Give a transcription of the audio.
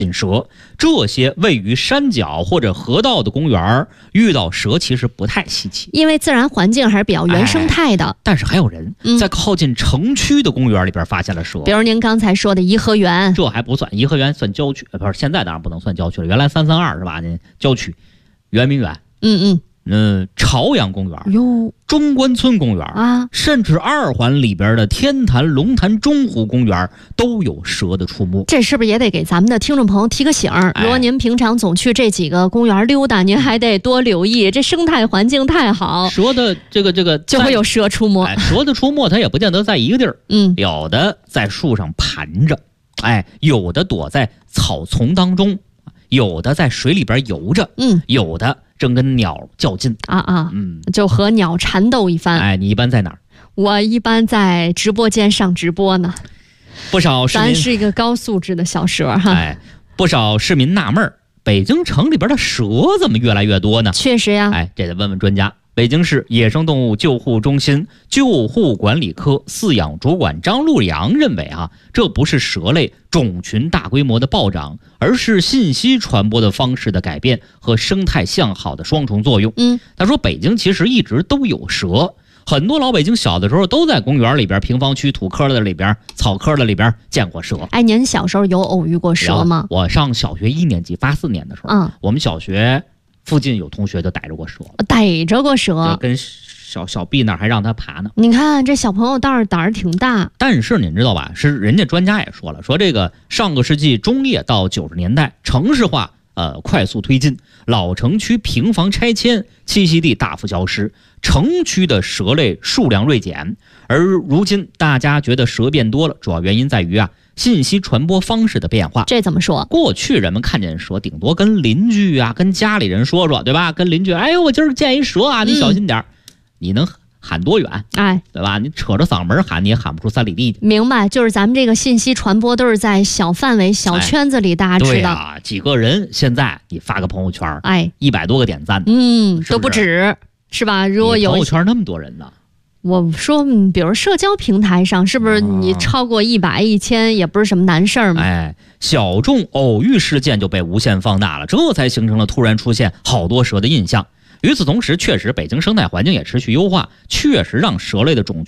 蛇。这些位于山脚或者河道的公园遇到蛇其实不太稀奇， 因为自然环境还是比较原生态的。 但是还有人在靠近城区的公园里边发现了蛇， 比如您刚才说的颐和园， 这还不算，颐和园算郊区，不是，现在当然不能算郊区了，原来332是吧？郊区，圆明园，朝阳公园哟， 中关村公园啊， 甚至2环里边的天坛、龙潭、中湖公园都有蛇的出没。 这是不是也得给咱们的听众朋友提个醒儿？如果您平常总去这几个公园溜达，您还得多留意，这生态环境太好， 蛇的这个就会有蛇出没。 蛇的出没它也不见得在一个地儿，有的在树上盘着，有的躲在草丛当中，有的在水里边游着，有的正跟鸟较劲就和鸟缠斗一番。 你一般在哪儿？ 我一般在直播间上直播呢。 不少市民， 咱是一个高素质的小蛇哈。 不少市民纳闷，北京城里边的蛇怎么越来越多呢？ 确实呀。 这得问问专家。北京市野生动物救护中心救护管理科饲养主管张路阳认为这不是蛇类种群大规模的暴涨，而是信息传播的方式的改变和生态向好的双重作用。他说北京其实一直都有蛇，很多老北京小的时候都在公园里边、平房区土科的里边、草科的里边见过蛇。 您小时候有偶遇过蛇吗？ 我上小学1年级84年的时候，我们小学附近有同学就逮着过蛇，跟小臂那儿还让他爬呢。 你看这小朋友倒是胆儿挺大。 但是你知道吧，是人家专家也说了，说这个上个世纪中叶到90年代，城市化快速推进，老城区平房拆迁，栖息地大幅消失，城区的蛇类数量锐减。而如今大家觉得蛇变多了，主要原因在于信息传播方式的变化。 这怎么说？ 过去人们看见蛇顶多跟邻居跟家里人说说，对吧？跟邻居我今儿见一蛇你小心点你能喊多远？对吧？你扯着嗓门喊，你也喊不出3里地去。 明白，就是咱们这个信息传播都是在小范围、小圈子里大家知道。 对几个人，现在你发个朋友圈，100多个点赞， 都不止，是吧？如果有朋友圈那么多人呢？ 我说，比如社交平台上，是不是你超过100、1000也不是什么难事儿吗？ 小众偶遇事件就被无限放大了，这才形成了突然出现好多蛇的印象。与此同时，确实北京生态环境也持续优化，确实让蛇类的种